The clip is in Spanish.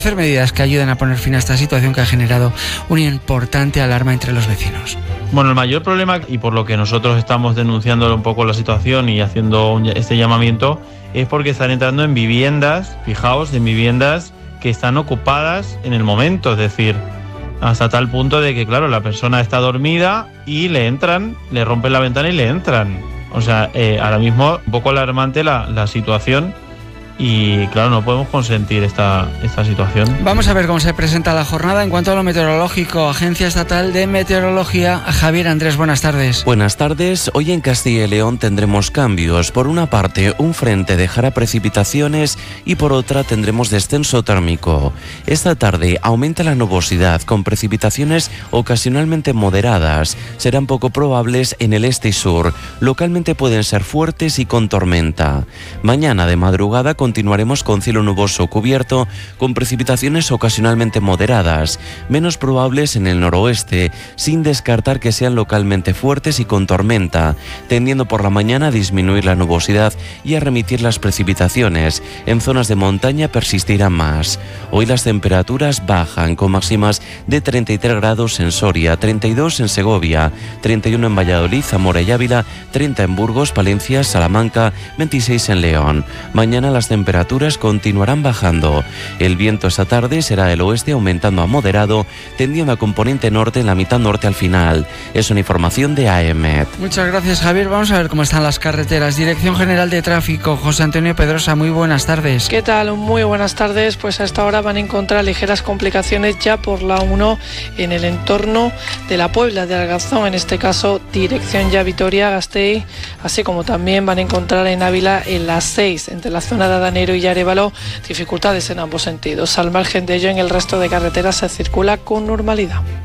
Hacer medidas que ayuden a poner fin a esta situación que ha generado una importante alarma entre los vecinos. Bueno, el mayor problema, y por lo que nosotros estamos denunciando un poco la situación y haciendo este llamamiento, es porque están entrando en viviendas, fijaos, en viviendas que están ocupadas en el momento, es decir, hasta tal punto de que, claro, la persona está dormida y le entran, le rompen la ventana y le entran. O sea, ahora mismo un poco alarmante la situación. Y claro, no podemos consentir esta situación. Vamos a ver cómo se presenta la jornada. En cuanto a lo meteorológico, Agencia Estatal de Meteorología. Javier Andrés, buenas tardes. Buenas tardes. Hoy en Castilla y León tendremos cambios. Por una parte, un frente dejará precipitaciones y por otra tendremos descenso térmico. Esta tarde aumenta la nubosidad con precipitaciones ocasionalmente moderadas. Serán poco probables en el este y sur. Localmente pueden ser fuertes y con tormenta. Mañana de madrugada continuaremos con cielo nuboso cubierto, con precipitaciones ocasionalmente moderadas, menos probables en el noroeste, sin descartar que sean localmente fuertes y con tormenta, tendiendo por la mañana a disminuir la nubosidad y a remitir las precipitaciones. En zonas de montaña persistirán más. Hoy las temperaturas bajan, con máximas de 33 grados en Soria, 32 en Segovia, 31 en Valladolid, Zamora y Ávila, 30 en Burgos, Palencia, Salamanca, 26 en León. Mañana las temperaturas continuarán bajando. El viento esta tarde será del oeste aumentando a moderado, tendiendo a componente norte en la mitad norte al final. Es una información de AEMET. Muchas gracias, Javier. Vamos a ver cómo están las carreteras. Dirección General de Tráfico, José Antonio Pedrosa, muy buenas tardes. ¿Qué tal? Muy buenas tardes. Pues a esta hora van a encontrar ligeras complicaciones ya por la 1 en el entorno de la Puebla de Arganzón, en este caso dirección ya Vitoria-Gasteiz, así como también van a encontrar en Ávila en la 6, entre la zona de Adanero y Arévalo, dificultades en ambos sentidos. Al margen de ello, en el resto de carreteras se circula con normalidad.